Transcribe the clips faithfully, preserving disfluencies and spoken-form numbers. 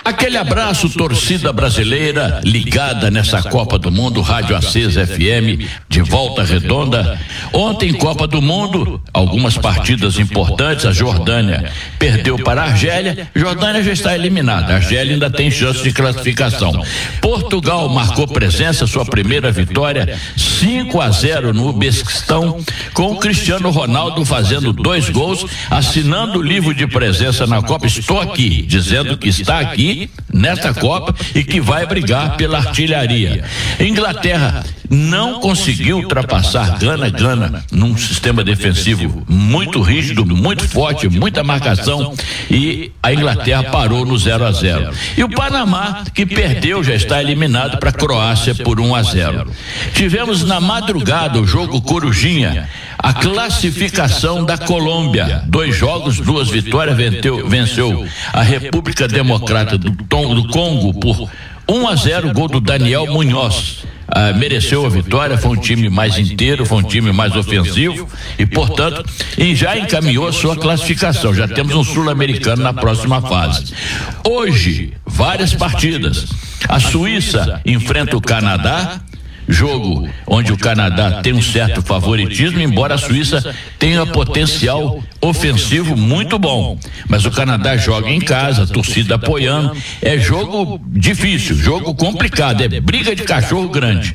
Aquele abraço, torcida brasileira ligada nessa Copa do Mundo, Rádio Acesa F M, de Volta Redonda. Ontem, Copa do Mundo, algumas partidas importantes. A Jordânia perdeu para a Argélia. Jordânia já está eliminada. A Argélia ainda tem chance de classificação. Portugal marcou presença, sua primeira vitória, cinco a zero no Uzbequistão, com o Cristiano Ronaldo fazendo dois gols, assinando o livro de presença na Copa. Estou aqui, dizendo que está aqui nesta Copa e que vai brigar pela artilharia. Inglaterra não conseguiu ultrapassar Gana, Gana num sistema defensivo muito rígido, muito forte, muita marcação, e a Inglaterra parou no zero a zero. E o Panamá, que perdeu, já está eliminado para a Croácia por um a zero. Tivemos na madrugada o jogo Corujinha, a classificação da Colômbia, dois jogos, duas vitórias, venceu, venceu a República Democrata do, do Congo por um a zero, gol do Daniel Munhoz. Ah, mereceu a vitória, foi um time mais inteiro, foi um time mais ofensivo e, portanto, e já encaminhou a sua classificação. Já temos um sul-americano na próxima fase. Hoje, várias partidas. A Suíça enfrenta o Canadá, jogo onde o Canadá tem um certo favoritismo, embora a Suíça tenha potencial ofensivo muito bom, mas o Canadá joga em casa, a torcida apoiando, é jogo difícil, jogo complicado, é briga de cachorro grande.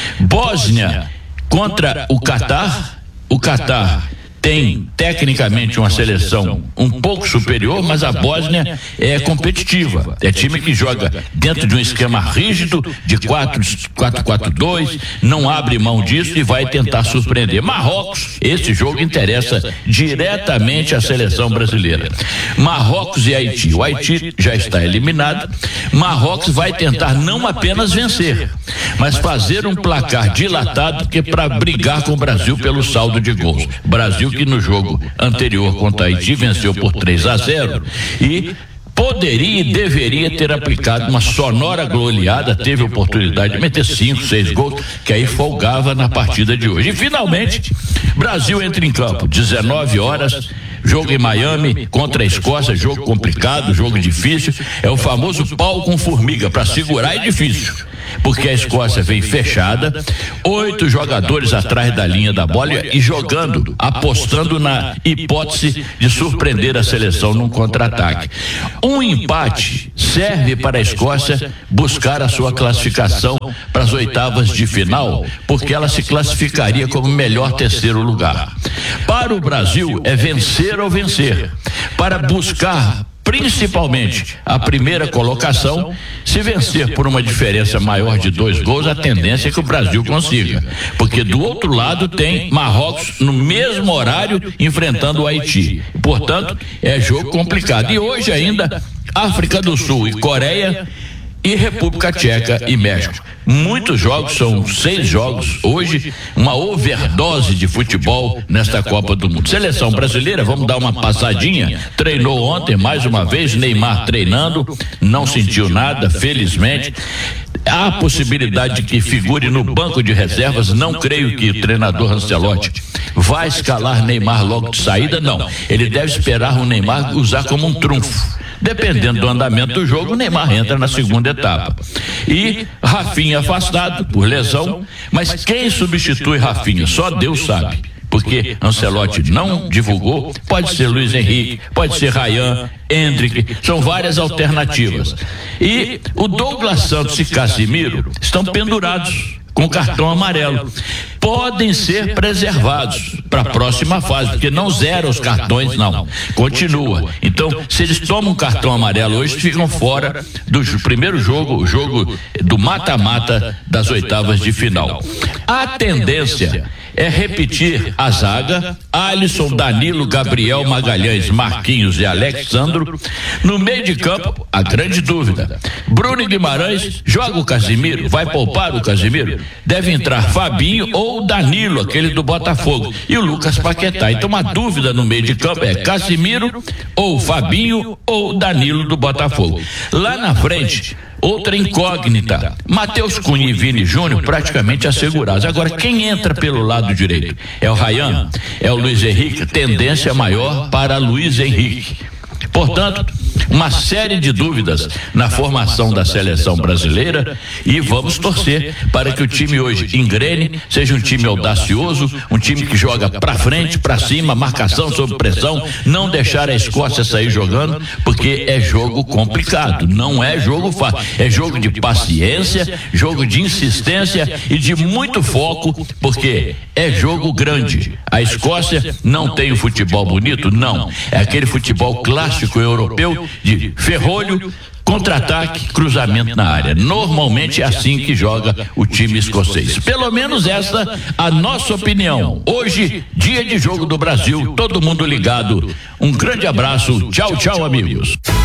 Bósnia contra o Catar. O Catar tem tecnicamente uma seleção um pouco superior, mas a Bósnia é competitiva, é time que joga dentro de um esquema rígido de quatro quatro dois, não abre mão disso e vai tentar surpreender. Marrocos, esse jogo interessa diretamente à seleção brasileira. Marrocos e Haiti. O Haiti já está eliminado. Marrocos vai tentar não apenas vencer, mas fazer um placar dilatado, que é para brigar com o Brasil pelo saldo de gols. Brasil que no jogo anterior contra a Haiti venceu por três a zero e poderia e deveria ter aplicado uma sonora goleada, teve oportunidade de meter cinco, seis gols, que aí folgava na partida de hoje. E finalmente, Brasil entra em campo, dezenove horas, jogo em Miami contra a Escócia, jogo complicado, jogo difícil, é o famoso pau com formiga, para segurar é difícil, porque a Escócia vem fechada, oito jogadores atrás da linha da bola e jogando, apostando na hipótese de surpreender a seleção num contra-ataque. Um empate serve para a Escócia buscar a sua classificação para as oitavas de final, porque ela se classificaria como melhor terceiro lugar. Para o Brasil é vencer ou vencer, para buscar principalmente a primeira colocação. Se vencer por uma diferença maior de dois gols, a tendência é que o Brasil consiga, porque do outro lado tem Marrocos no mesmo horário enfrentando o Haiti, portanto é jogo complicado. E hoje ainda África do Sul e Coreia e República Tcheca e México. Muitos jogos, são seis jogos hoje, uma overdose de futebol nesta Copa do Mundo. Seleção brasileira, vamos dar uma passadinha, treinou ontem mais uma vez, Neymar treinando, não sentiu nada, felizmente. Há a possibilidade de que figure no banco de reservas, não creio que o treinador Ancelotti vai escalar Neymar logo de saída, não. Ele deve esperar o Neymar usar como um trunfo. Dependendo do andamento do jogo, o Neymar entra na segunda etapa. E Rafinha afastado por lesão, mas quem substitui Rafinha? Só Deus sabe, porque Ancelotti não divulgou. Pode ser Luiz Henrique, pode ser Ryan, Endrick, são várias alternativas. E o Douglas Santos e Casemiro estão pendurados com cartão amarelo. Podem ser preservados para a próxima fase, porque não zera os cartões, não. Continua. Então, se eles tomam cartão amarelo hoje, ficam fora do primeiro jogo, o jogo do mata-mata das oitavas de final. A tendência é repetir a zaga: Alisson, Danilo, Gabriel, Magalhães, Marquinhos e Alexandro. No meio de campo, a grande dúvida: Bruno Guimarães joga o Casemiro? Vai poupar o Casemiro? Deve entrar Fabinho ou Danilo, aquele do Botafogo, e o Lucas Paquetá. Então, uma dúvida no meio de campo é Casemiro ou Fabinho ou Danilo do Botafogo. Lá na frente, outra incógnita: Matheus Cunha e Vini Júnior praticamente assegurados. Agora, quem entra pelo lado direito? É o Ryan? É o Luiz Henrique? Tendência maior para Luiz Henrique. Portanto, uma série de dúvidas na formação da seleção brasileira e vamos torcer para que o time hoje engrene, seja um time audacioso, um time que joga pra frente, pra cima, marcação sob pressão, não deixar a Escócia sair jogando, porque é jogo complicado, não é jogo fácil, é jogo de paciência, jogo de insistência e de muito foco, porque é jogo grande. A Escócia não tem o futebol bonito? Não. É aquele futebol clássico europeu de ferrolho, contra-ataque, cruzamento na área. Normalmente é assim que joga o time escocês. Pelo menos essa a nossa opinião. Hoje, dia de jogo do Brasil, todo mundo ligado. Um grande abraço. Tchau, tchau, amigos.